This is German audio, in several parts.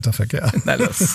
der Verkehr. Na los.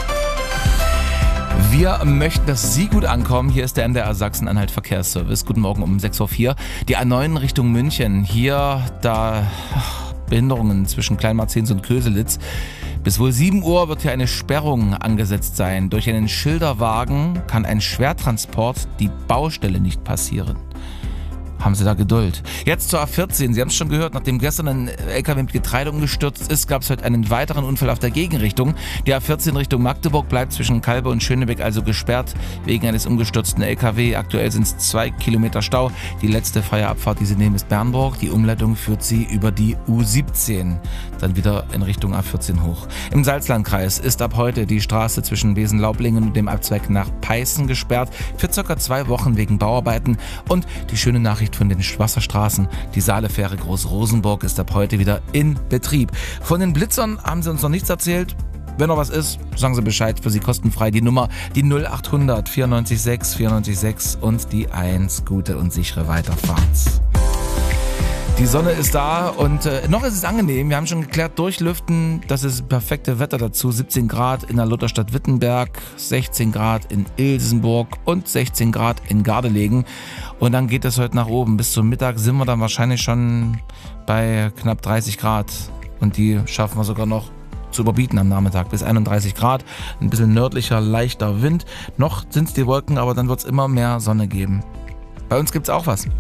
Wir möchten, dass Sie gut ankommen. Hier ist der MDR Sachsen-Anhalt Verkehrsservice. Guten Morgen um 6.04 Uhr. Die A9 Richtung München. Hier Behinderungen zwischen Kleinmarzens und Köselitz. Bis wohl 7 Uhr wird hier eine Sperrung angesetzt sein. Durch einen Schilderwagen kann ein Schwertransport die Baustelle nicht passieren. Haben Sie da Geduld. Jetzt zur A14. Sie haben es schon gehört, nachdem gestern ein LKW mit Getreide umgestürzt ist, gab es heute einen weiteren Unfall auf der Gegenrichtung. Die A14 Richtung Magdeburg bleibt zwischen Kalbe und Schönebeck also gesperrt wegen eines umgestürzten LKW. Aktuell sind es 2 Kilometer Stau. Die letzte freie Abfahrt, die Sie nehmen, ist Bernburg. Die Umleitung führt Sie über die U17. Dann wieder in Richtung A14 hoch. Im Salzlandkreis ist ab heute die Straße zwischen Wesen-Laublingen und dem Abzweig nach Peißen gesperrt. Für ca. 2 Wochen wegen Bauarbeiten. Und die schöne Nachricht von den Wasserstraßen. Die Saalefähre Groß-Rosenburg ist ab heute wieder in Betrieb. Von den Blitzern haben sie uns noch nichts erzählt. Wenn noch was ist, sagen Sie Bescheid, für Sie kostenfrei. Die Nummer, die 0800 94 6 94 6 und die 1. Gute und sichere Weiterfahrt. Die Sonne ist da und noch ist es angenehm. Wir haben schon geklärt, durchlüften, das ist perfekte Wetter dazu. 17 Grad in der Lutherstadt Wittenberg, 16 Grad in Ilsenburg und 16 Grad in Gardelegen. Und dann geht es heute nach oben. Bis zum Mittag sind wir dann wahrscheinlich schon bei knapp 30 Grad. Und die schaffen wir sogar noch zu überbieten am Nachmittag. Bis 31 Grad, ein bisschen nördlicher, leichter Wind. Noch sind es die Wolken, aber dann wird es immer mehr Sonne geben. Bei uns gibt es auch was.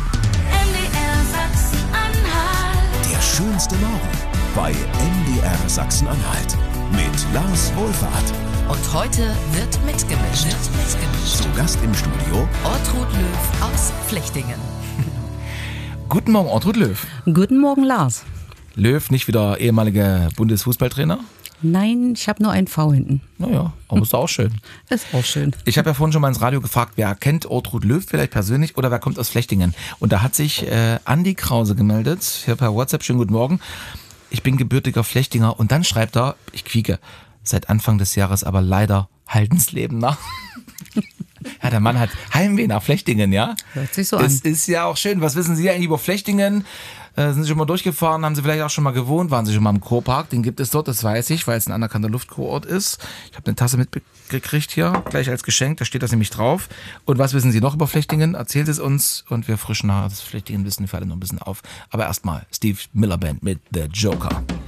Schönste Morgen bei MDR Sachsen-Anhalt mit Lars Wohlfahrt. Und heute wird mitgemischt. Zu Gast im Studio Ortrud Löw aus Flechtingen. Guten Morgen, Ortrud Löw. Guten Morgen, Lars. Löw, nicht wieder ehemaliger Bundesfußballtrainer? Nein, ich habe nur einen V hinten. Naja, aber ist auch schön. Ist auch schön. Ich habe ja vorhin schon mal ins Radio gefragt, wer kennt Ortrud Löw vielleicht persönlich oder wer kommt aus Flechtingen? Und da hat sich Andi Krause gemeldet, hier per WhatsApp, schönen guten Morgen. Ich bin gebürtiger Flechtinger und dann schreibt er, ich quieke, seit Anfang des Jahres aber leider Haldensleben nach. Ja, der Mann hat Heimweh nach Flechtingen, ja? Hört sich so an. Es ist ja auch schön. Was wissen Sie eigentlich über Flechtingen? Sind Sie schon mal durchgefahren? Haben Sie vielleicht auch schon mal gewohnt? Waren Sie schon mal im Kurpark? Den gibt es dort, das weiß ich, weil es ein anerkannter Luftkurort ist. Ich habe eine Tasse mitgekriegt hier, gleich als Geschenk, da steht das nämlich drauf. Und was wissen Sie noch über Flechtingen? Erzählt es uns und wir frischen das Flechtingen-Wissen für alle noch ein bisschen auf. Aber erstmal Steve Miller Band mit The Joker.